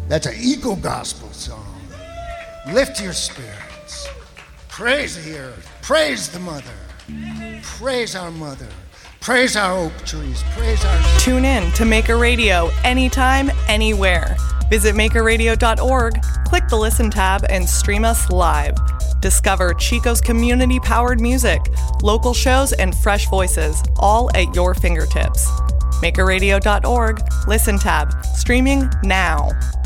That's an eco gospel song. Lift your spirits. Praise the earth. Praise the mother. Praise our mother. Praise our oak trees. Praise our... Tune in to Maker Radio anytime, anywhere. Visit makerradio.org, click the Listen tab, and stream us live. Discover Chico's community-powered music, local shows, and fresh voices, all at your fingertips. makerradio.org, Listen tab, streaming now.